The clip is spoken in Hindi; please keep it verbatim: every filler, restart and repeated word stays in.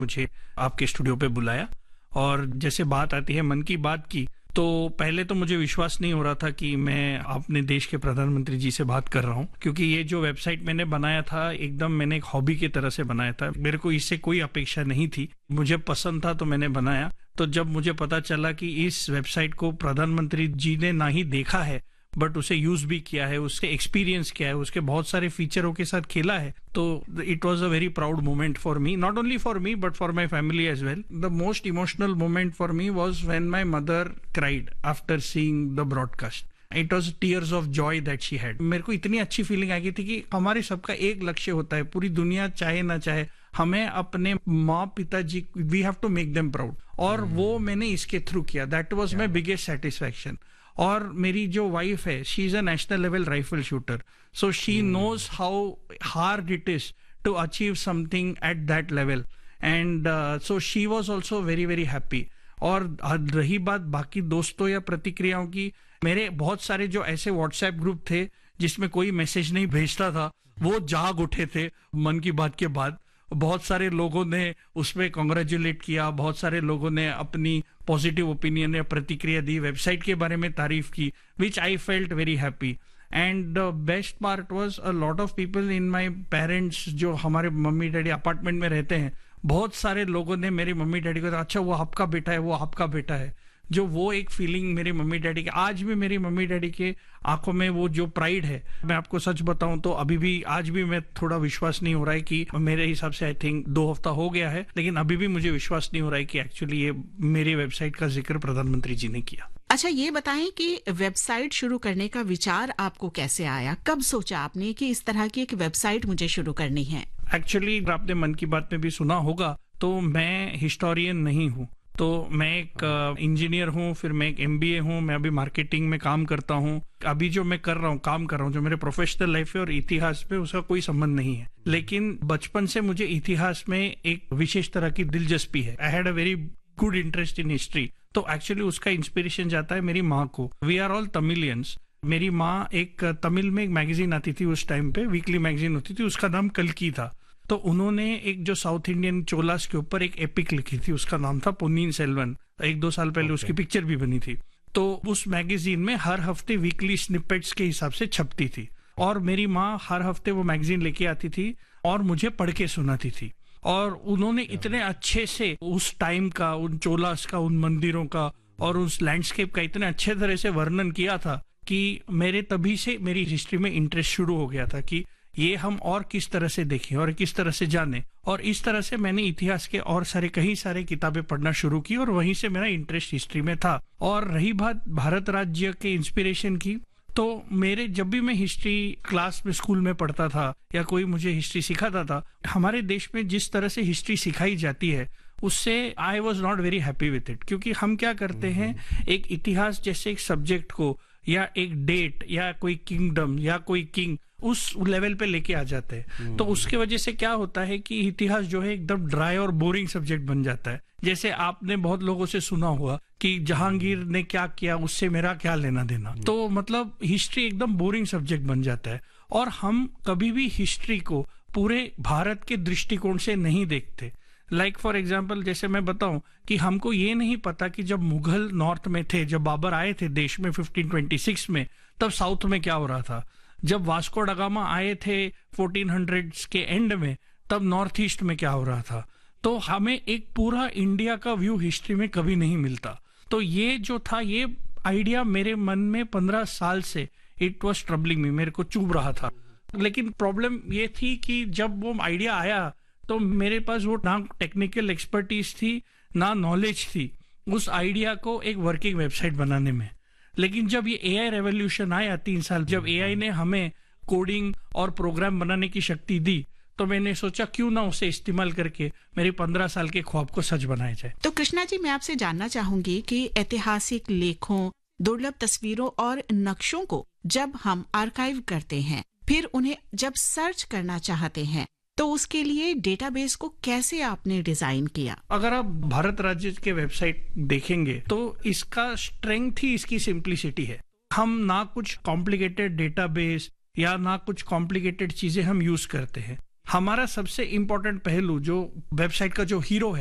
मुझे आपके स्टूडियो पे बुलाया। और जैसे बात आती है मन की बात की, तो पहले तो मुझे विश्वास नहीं हो रहा था कि मैं अपने देश के प्रधानमंत्री जी से बात कर रहा हूँ, क्योंकि ये जो वेबसाइट मैंने बनाया था एकदम मैंने एक हॉबी की तरह से बनाया था। मेरे को इससे कोई अपेक्षा नहीं थी, मुझे पसंद था तो मैंने बनाया। तो जब मुझे पता चला कि इस वेबसाइट को प्रधानमंत्री जी ने ना ही देखा है बट उसे यूज भी किया है, उसके एक्सपीरियंस किया है, उसके बहुत सारे फीचरों के साथ खेला है, तो it was a very proud moment for me, not only for me but for my family as well. The most emotional moment for me was when my mother cried after seeing the broadcast. It was tears of Joy that she had. मेरे को इतनी अच्छी फीलिंग आ गई थी कि हमारे सबका एक लक्ष्य होता है, पूरी दुनिया चाहे ना चाहे हमें अपने माँ पिताजी, we have to make them proud, और वो मैंने इसके थ्रू किया। That was my biggest satisfaction. और मेरी जो वाइफ है, she is a national level rifle shooter, so she knows how hard it is to achieve something at that level, and so she was also very very happy. और रही बात बाकी दोस्तों या प्रतिक्रियाओं की, मेरे बहुत सारे जो ऐसे व्हाट्सएप ग्रुप थे जिसमें कोई मैसेज नहीं भेजता था, वो जाग उठे थे मन की बात के बाद। बहुत सारे लोगों ने उसमें कॉन्ग्रेचुलेट किया, बहुत सारे लोगों ने अपनी पॉजिटिव ओपिनियन या प्रतिक्रिया दी, वेबसाइट के बारे में तारीफ की, विच I felt very happy. And the best part was a lot of people in my parents, जो हमारे मम्मी डैडी अपार्टमेंट में रहते हैं, बहुत सारे लोगों ने मेरे मम्मी डैडी को कहा, अच्छा वो आपका बेटा है, वो आपका बेटा है। जो वो एक फीलिंग मेरे मम्मी डैडी के, आज भी मेरी मम्मी डैडी के आंखों में वो जो प्राइड है, मैं आपको सच बताऊं तो अभी भी आज भी मैं थोड़ा विश्वास नहीं हो रहा है कि, मेरे हिसाब से आई थिंक दो हफ्ता हो गया है, लेकिन अभी भी मुझे विश्वास नहीं हो रहा है कि एक्चुअली ये मेरी वेबसाइट का जिक्र प्रधानमंत्री जी ने किया। अच्छा, ये बताएं कि वेबसाइट शुरू करने का विचार आपको कैसे आया? कब सोचा आपने कि इस तरह की एक वेबसाइट मुझे शुरू करनी है? एक्चुअली आपने मन की बात में भी सुना होगा, तो मैं हिस्टोरियन नहीं हूँ, तो मैं एक इंजीनियर uh, हूँ, फिर मैं एक एमबीए हूँ, मैं अभी मार्केटिंग में काम करता हूँ। अभी जो मैं कर रहा हूँ, काम कर रहा हूँ, जो मेरे प्रोफेशनल लाइफ है और इतिहास में उसका कोई संबंध नहीं है, लेकिन बचपन से मुझे इतिहास में एक विशेष तरह की दिलचस्पी है। I had a very good interest in history, तो एक्चुअली उसका इंस्पिरेशन जाता है मेरी माँ को। We are all Tamilians. मेरी माँ, एक तमिल में एक मैगजीन आती थी उस टाइम पे, वीकली मैगजीन होती थी, उसका नाम कल्की था। तो उन्होंने एक जो साउथ इंडियन चोलास के ऊपर एक एपिक लिखी थी, उसका नाम था पोन्नियिन सेल्वन। एक दो साल पहले okay. उसकी पिक्चर भी बनी थी। तो उस मैगजीन में हर हफ्ते वीकली स्निपेट्स के हिसाब से छपती थी, और मेरी माँ हर हफ्ते वो मैगजीन लेके आती थी और मुझे पढ़ के सुनाती थी। और उन्होंने इतने अच्छे से उस टाइम का, उन चोलास का, उन मंदिरों का और उस लैंडस्केप का इतने अच्छे तरह से वर्णन किया था कि मेरे तभी से मेरी हिस्ट्री में इंटरेस्ट शुरू हो गया था कि ये हम और किस तरह से देखें और किस तरह से जाने। और इस तरह से मैंने इतिहास के और सारे कई सारे किताबें पढ़ना शुरू की, और वहीं से मेरा इंटरेस्ट हिस्ट्री में था। और रही बात भारत राज्य के इंस्पिरेशन की, तो मेरे जब भी मैं हिस्ट्री क्लास में स्कूल में पढ़ता था या कोई मुझे हिस्ट्री सिखाता था, हमारे देश में जिस तरह से हिस्ट्री सिखाई जाती है उससे I was not very happy with it. क्योंकि हम क्या करते हैं, एक इतिहास जैसे एक सब्जेक्ट को या एक डेट या कोई किंगडम या कोई किंग उस लेवल पे लेके आ जाते हैं, तो उसके वजह से क्या होता है कि इतिहास जो है एकदम ड्राई और बोरिंग सब्जेक्ट बन जाता है। जैसे आपने बहुत लोगों से सुना हुआ कि जहांगीर ने क्या किया, उससे मेरा क्या लेना देना। तो मतलब हिस्ट्री एकदम बोरिंग सब्जेक्ट बन जाता है, और हम कभी भी हिस्ट्री को पूरे भारत के दृष्टिकोण से नहीं देखते। लाइक फॉर एग्जाम्पल, जैसे मैं बताऊं कि हमको ये नहीं पता कि जब मुगल नॉर्थ में थे, जब बाबर आए थे देश में फिफ्टीन ट्वेंटी सिक्स में, तब साउथ में क्या हो रहा था। जब वास्को डा गामा आए थे फोर्टीन हंड्रेड्स के एंड में, तब नॉर्थ ईस्ट में क्या हो रहा था। तो हमें एक पूरा इंडिया का व्यू हिस्ट्री में कभी नहीं मिलता। तो ये जो था, ये आइडिया मेरे मन में पंद्रह साल से इट वाज ट्रबलिंग मी, मेरे को चुभ रहा था। लेकिन प्रॉब्लम ये थी कि जब वो आइडिया आया तो मेरे पास वो ना टेक्निकल एक्सपर्टीज थी, ना नॉलेज थी उस आइडिया को एक वर्किंग वेबसाइट बनाने में। लेकिन जब ये एआई रेवोल्यूशन आया तीन साल, जब एआई ने हमें कोडिंग और प्रोग्राम बनाने की शक्ति दी, तो मैंने सोचा क्यों ना उसे इस्तेमाल करके मेरे पंद्रह साल के ख्वाब को सच बनाया जाए। तो कृष्णा जी, मैं आपसे जानना चाहूंगी कि ऐतिहासिक लेखों, दुर्लभ तस्वीरों और नक्शों को जब हम आर्काइव करते हैं, फिर उन्हें जब सर्च करना चाहते हैं, तो उसके लिए डेटाबेस को कैसे आपने डिजाइन किया? अगर आप भारत राज्य के वेबसाइट देखेंगे तो इसका स्ट्रेंथ ही इसकी सिंप्लिसिटी है। हम ना कुछ कॉम्प्लिकेटेड डेटाबेस या ना कुछ कॉम्प्लिकेटेड चीजें हम यूज करते हैं। हमारा सबसे इम्पोर्टेंट पहलू जो वेबसाइट का जो हीरो है